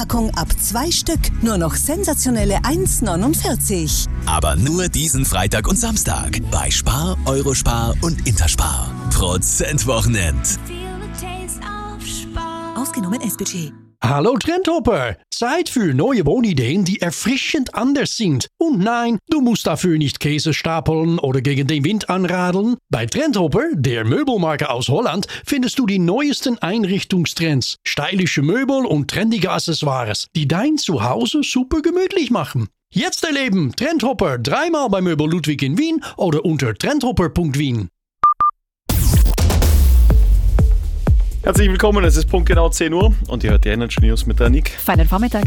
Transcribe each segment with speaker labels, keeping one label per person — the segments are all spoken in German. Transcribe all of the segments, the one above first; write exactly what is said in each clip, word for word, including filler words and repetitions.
Speaker 1: Packung ab zwei Stück. Nur noch sensationelle eins neunundvierzig.
Speaker 2: Aber nur diesen Freitag und Samstag bei Spar, Eurospar und Interspar. Prozentwochenend.
Speaker 1: Ausgenommen S-Budget.
Speaker 3: Hallo Trendhopper! Zeit für neue Wohnideen, die erfrischend anders sind. Und nein, du musst dafür nicht Käse stapeln oder gegen den Wind anradeln. Bei Trendhopper, der Möbelmarke aus Holland, findest du die neuesten Einrichtungstrends, stylische Möbel und trendige Accessoires, die dein Zuhause super gemütlich machen. Jetzt erleben Trendhopper dreimal bei Möbel Ludwig in Wien oder unter trendhopper punkt wien.
Speaker 4: Herzlich willkommen, es ist punktgenau zehn Uhr und ihr hört die Energy News mit der Nick.
Speaker 5: Feinen Vormittag.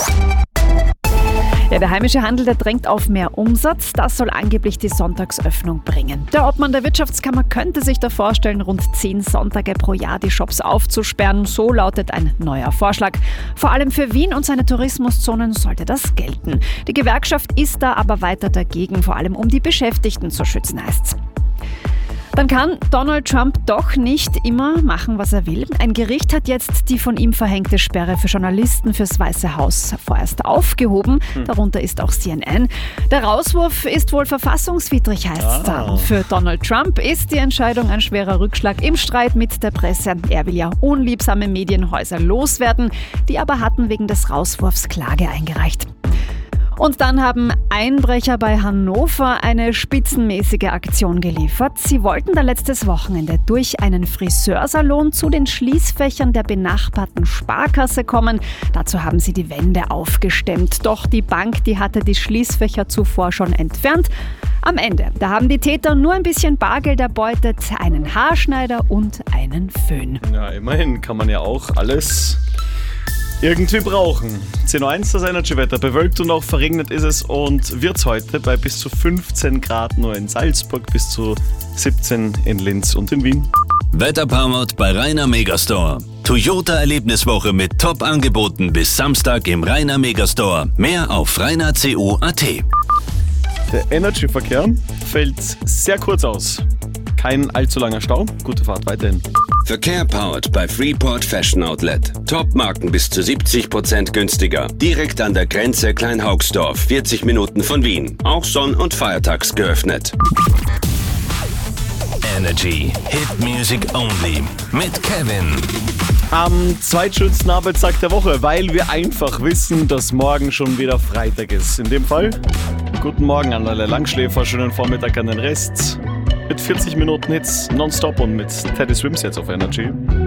Speaker 5: Ja, der heimische Handel, der drängt auf mehr Umsatz. Das soll angeblich die Sonntagsöffnung bringen. Der Obmann der Wirtschaftskammer könnte sich da vorstellen, rund zehn Sonntage pro Jahr die Shops aufzusperren. So lautet ein neuer Vorschlag. Vor allem für Wien und seine Tourismuszonen sollte das gelten. Die Gewerkschaft ist da aber weiter dagegen, vor allem um die Beschäftigten zu schützen, heißt's. Dann kann Donald Trump doch nicht immer machen, was er will. Ein Gericht hat jetzt die von ihm verhängte Sperre für Journalisten fürs Weiße Haus vorerst aufgehoben. Hm. Darunter ist auch C N N. Der Rauswurf ist wohl verfassungswidrig, heißt es
Speaker 4: ah.
Speaker 5: da. Für Donald Trump ist die Entscheidung ein schwerer Rückschlag im Streit mit der Presse. Er will ja unliebsame Medienhäuser loswerden. Die aber hatten wegen des Rauswurfs Klage eingereicht. Und dann haben Einbrecher bei Hannover eine spitzenmäßige Aktion geliefert. Sie wollten da letztes Wochenende durch einen Friseursalon zu den Schließfächern der benachbarten Sparkasse kommen. Dazu haben sie die Wände aufgestemmt. Doch die Bank, die hatte die Schließfächer zuvor schon entfernt. Am Ende, da haben die Täter nur ein bisschen Bargeld erbeutet, einen Haarschneider und einen Föhn.
Speaker 4: Ja, immerhin kann man ja auch alles irgendwie brauchen. zehn Uhr eins, das Energy-Wetter. Bewölkt und auch verregnet ist es und wird es heute bei bis zu fünfzehn Grad nur in Salzburg, bis zu siebzehn in Linz und in Wien.
Speaker 2: Wetterpowered bei Rainer Megastore. Toyota Erlebniswoche mit Top-Angeboten bis Samstag im Rainer Megastore. Mehr auf rainer punkt co punkt at.
Speaker 4: Der Energy-Verkehr fällt sehr kurz aus. Kein allzu langer Stau. Gute Fahrt weiterhin.
Speaker 6: Verkehr powered bei Freeport Fashion Outlet. Top-Marken bis zu siebzig Prozent günstiger. Direkt an der Grenze Kleinhaugsdorf, vierzig Minuten von Wien. Auch sonn- und feiertags geöffnet.
Speaker 2: Energy Hit Music Only mit Kevin.
Speaker 4: Am zweitschönsten Arbeitstag der Woche, weil wir einfach wissen, dass morgen schon wieder Freitag ist. In dem Fall, guten Morgen an alle Langschläfer, schönen Vormittag an den Rest. Mit vierzig Minuten Hits nonstop und mit Teddy Swims jetzt auf Energy.